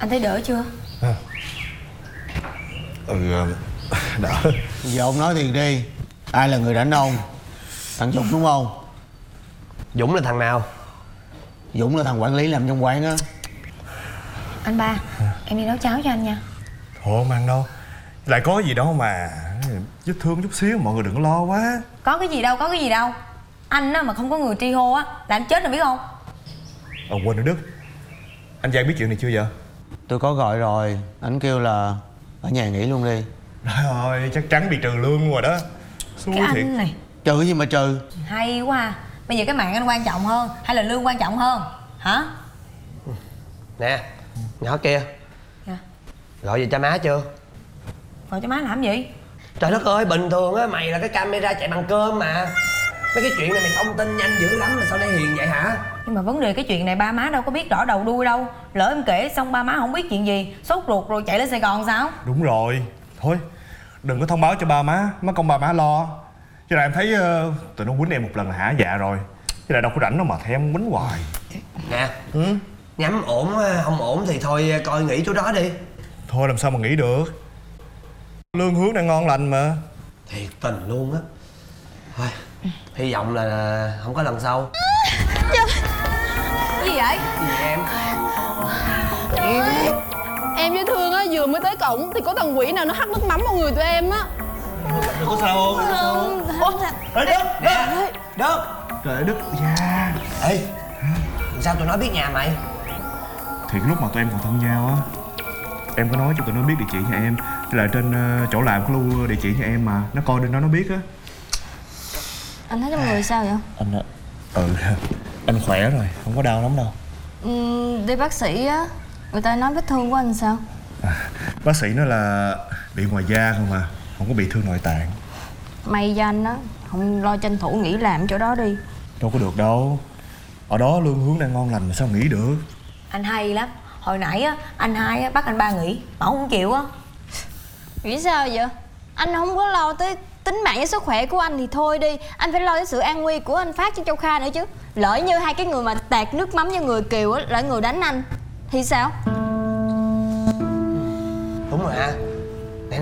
Anh thấy đỡ chưa? Đỡ. Giờ ông nói thiệt đi, ai là người đánh ông? Thằng Dũng đúng không? Dũng là thằng nào? Dũng là thằng quản lý làm trong quán á. Anh ba, em đi nấu cháo cho anh nha. Thôi không ăn đâu. Lại có gì đâu mà. Vết thương chút xíu mọi người đừng có lo quá. Có cái gì đâu, có cái gì đâu. Anh á mà không có người tri hô á là anh chết rồi biết không? Quên nữa Đức. Anh Giang biết chuyện này chưa vậy? Tôi có gọi rồi, anh kêu là ở nhà nghỉ luôn đi. Trời ơi, chắc chắn bị trừ lương luôn rồi đó. Xui Cái thiệt. anh này Trừ cái gì mà trừ? hay quá à. Bây giờ cái mạng anh quan trọng hơn hay là lương quan trọng hơn? Hả? Nè, nhỏ kia. Dạ. Gọi về cho má chưa? Gọi cho má làm gì? Trời đất ơi, bình thường á, mày là cái camera chạy bằng cơm mà. Mấy cái chuyện này mày thông tin nhanh dữ lắm mà sao để hiền vậy hả? Nhưng mà vấn đề cái chuyện này ba má đâu có biết rõ đầu đuôi đâu. Lỡ em kể xong ba má không biết chuyện gì, sốt ruột rồi chạy lên Sài Gòn sao? Đúng rồi. Thôi, đừng có thông báo cho ba má. Má công ba má lo. Chứ là em thấy tụi nó quýnh em một lần là hả dạ rồi. Chứ lại đâu có rảnh đâu mà thèm em quýnh hoài. Nè, nhắm ổn không ổn thì thôi coi nghỉ chỗ đó đi. Thôi làm sao mà nghỉ được. Lương hướng đang ngon lành mà. Thiệt tình luôn á. Thôi, hy vọng là không có lần sau. Cái gì vậy? Gì em? Em với Thương á vừa mới tới cổng thì có thằng quỷ nào nó hắt nước mắm vào người tụi em á. Đừng có sao không? Đừng có sao không? Ê Đức! Nè, Đức! Trời ơi Đức, dạ. Ê, sao tụi nó biết nhà mày? Thì cái lúc mà tụi em còn thân nhau á, em có nói cho tụi nó biết địa chỉ nhà em. Với lại trên chỗ làm có lưu địa chỉ nhà em mà. Nó coi nó biết á. Anh thấy trong người sao vậy? Anh khỏe rồi, không có đau lắm đâu. Đi bác sĩ á, người ta nói vết thương của anh sao? Bác sĩ nói là bị ngoài da không à, không có bị thương nội tạng. May cho anh á, không lo tranh thủ nghỉ làm chỗ đó đi. Đâu có được đâu. Ở đó lương hướng đang ngon lành mà sao nghỉ được. Anh hay lắm. Hồi nãy á, anh hai á, bắt anh ba nghỉ, mà ông không chịu á. Nghĩ sao vậy? Anh không có lo tới tính mạng với sức khỏe của anh thì thôi đi. Anh phải lo tới sự an nguy của anh Phát với Châu Kha nữa chứ. Lỡ như hai cái người mà tạt nước mắm cho người Kiều á, lại người đánh anh thì sao? Đúng rồi ha.